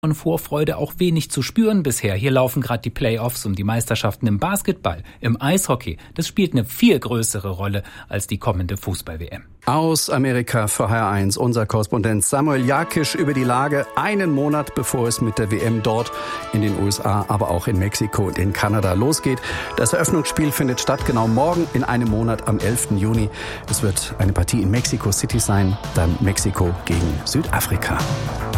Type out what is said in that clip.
Von Vorfreude auch wenig zu spüren bisher. Hier laufen gerade die Playoffs um die Meisterschaften im Basketball, im Eishockey. Das spielt eine viel größere Rolle als die kommende Fußball-WM. Aus Amerika für HR1 unser Korrespondent Samuel Jakisch über die Lage einen Monat bevor es mit der WM dort in den USA, aber auch in Mexiko und in Kanada losgeht. Das Eröffnungsspiel findet statt genau morgen in einem Monat am 11. Juni. Es wird eine Partie in Mexico City sein, dann Mexiko gegen Südafrika.